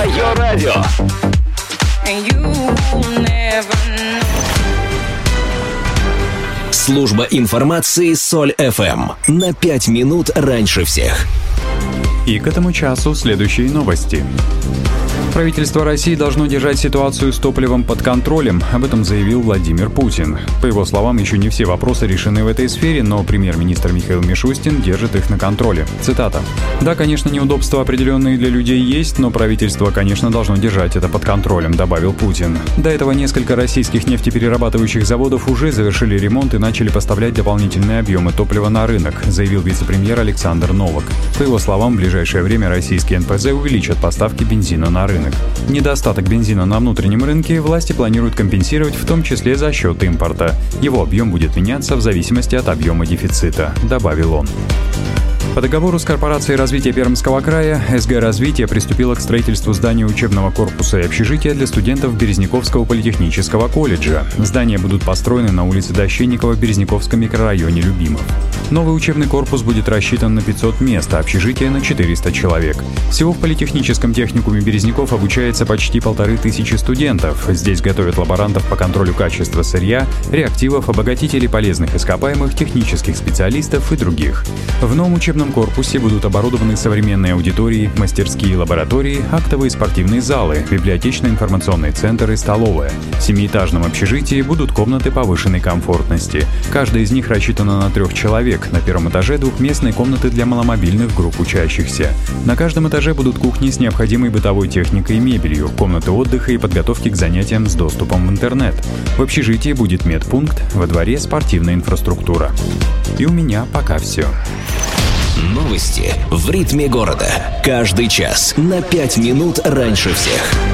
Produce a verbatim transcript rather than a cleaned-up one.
Твое радио. Служба информации Соль эф эм. На пять минут раньше всех. И к этому часу следующие новости. Правительство России должно держать ситуацию с топливом под контролем, об этом заявил Владимир Путин. По его словам, еще не все вопросы решены в этой сфере, но премьер-министр Михаил Мишустин держит их на контроле. Цитата. «Да, конечно, неудобства определенные для людей есть, но правительство, конечно, должно держать это под контролем», добавил Путин. До этого несколько российских нефтеперерабатывающих заводов уже завершили ремонт и начали поставлять дополнительные объемы топлива на рынок, заявил вице-премьер Александр Новак. По его словам, в ближайшее время российские эн пэ зэ увеличат поставки бензина на рынок. Недостаток бензина на внутреннем рынке власти планируют компенсировать в том числе за счет импорта. Его объем будет меняться в зависимости от объема дефицита, добавил он. По договору с Корпорацией развития Пермского края эс гэ «Развитие» приступила к строительству здания учебного корпуса и общежития для студентов Березняковского политехнического колледжа. Здания будут построены на улице Дощенникова в Березняковском микрорайоне Любимов. Новый учебный корпус будет рассчитан на пятьсот мест, а общежитие на четыреста человек. Всего в политехническом техникуме Березняков обучается почти полторы тысячи студентов. Здесь готовят лаборантов по контролю качества сырья, реактивов, обогатителей полезных ископаемых, технических специалистов и других. В новом учебном корпусе будут оборудованы современные аудитории, мастерские лаборатории, актовые спортивные залы, библиотечно-информационный центр и столовая. В семиэтажном общежитии будут комнаты повышенной комфортности. Каждая из них рассчитана на трех человек. На первом этаже двухместные комнаты для маломобильных групп учащихся. На каждом этаже будут кухни с необходимой бытовой техникой и мебелью, комнаты отдыха и подготовки к занятиям с доступом в интернет. В общежитии будет медпункт, во дворе спортивная инфраструктура. И у меня пока все. Новости в ритме города. Каждый час на пять минут раньше всех.